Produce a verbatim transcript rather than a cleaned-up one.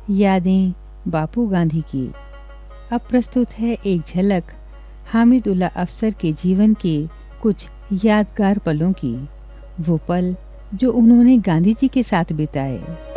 यादें बापू गांधी की। अब प्रस्तुत है एक झलक हामिदुल्लाह अफसर के जीवन के कुछ यादगार पलों की, वो पल जो उन्होंने गांधी जी के साथ बिताए।